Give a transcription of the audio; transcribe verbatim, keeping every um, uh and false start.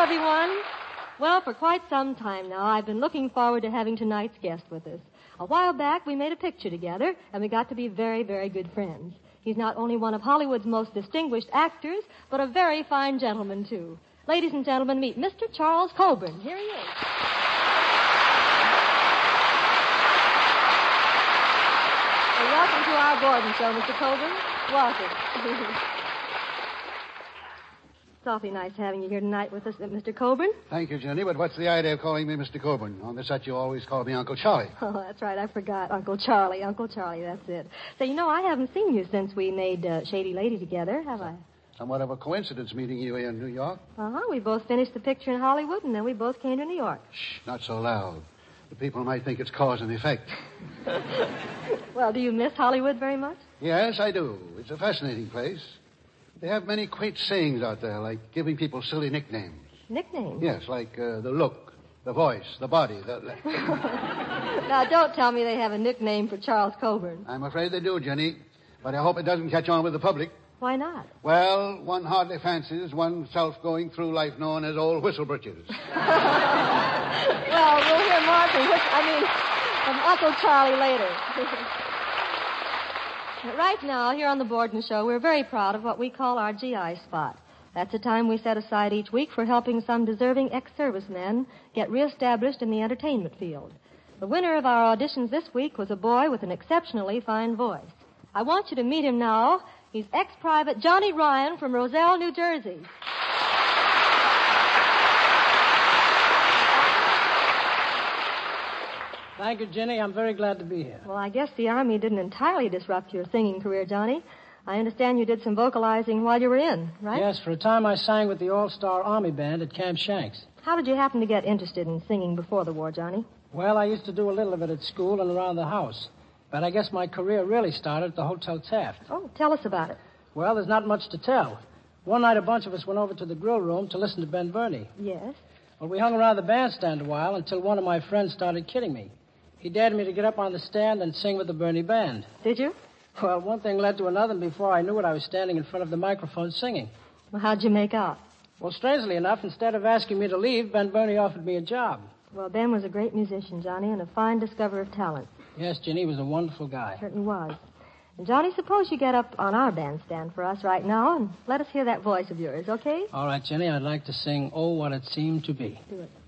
everyone. Well, for quite some time now, I've been looking forward to having tonight's guest with us. A while back, we made a picture together, and we got to be very, very good friends. He's not only one of Hollywood's most distinguished actors, but a very fine gentleman, too. Ladies and gentlemen, meet Mister Charles Coburn. Here he is. Well, welcome to our Borden show, Mister Coburn. Welcome. It's awfully nice having you here tonight with us, Mister Coburn. Thank you, Jenny, but what's the idea of calling me Mister Coburn? On the set, you always call me Uncle Charlie. Oh, that's right. I forgot. Uncle Charlie. Uncle Charlie, that's it. So, you know, I haven't seen you since we made uh, Shady Lady together, have I? Somewhat of a coincidence meeting you here in New York. Uh-huh. We both finished the picture in Hollywood, and then we both came to New York. Shh, not so loud. The people might think it's cause and effect. Well, do you miss Hollywood very much? Yes, I do. It's a fascinating place. They have many quaint sayings out there, like giving people silly nicknames. Nicknames? Yes, like uh, the look, the voice, the body. The... Now, don't tell me they have a nickname for Charles Coburn. I'm afraid they do, Jenny. But I hope it doesn't catch on with the public. Why not? Well, one hardly fancies oneself going through life known as old whistlebritches. Well, we'll hear more from, which, I mean, from Uncle Charlie later. Right now, here on the Borden Show, we're very proud of what we call our G I spot. That's a time we set aside each week for helping some deserving ex-servicemen get reestablished in the entertainment field. The winner of our auditions this week was a boy with an exceptionally fine voice. I want you to meet him now. He's ex-private Johnny Ryan from Roselle, New Jersey. Thank you, Jenny. I'm very glad to be here. Well, I guess the Army didn't entirely disrupt your singing career, Johnny. I understand you did some vocalizing while you were in, right? Yes, for a time I sang with the All-Star Army Band at Camp Shanks. How did you happen to get interested in singing before the war, Johnny? Well, I used to do a little of it at school and around the house. But I guess my career really started at the Hotel Taft. Oh, tell us about it. Well, there's not much to tell. One night a bunch of us went over to the grill room to listen to Ben Burney. Yes? Well, we hung around the bandstand a while until one of my friends started kidding me. He dared me to get up on the stand and sing with the Burney Band. Did you? Well, one thing led to another, and before I knew it, I was standing in front of the microphone singing. Well, how'd you make out? Well, strangely enough, instead of asking me to leave, Ben Burney offered me a job. Well, Ben was a great musician, Johnny, and a fine discoverer of talent. Yes, Jenny was a wonderful guy. Certainly was. And, Johnny, suppose you get up on our bandstand for us right now and let us hear that voice of yours, okay? All right, Jenny, I'd like to sing Oh, What It Seemed to Be. Do it.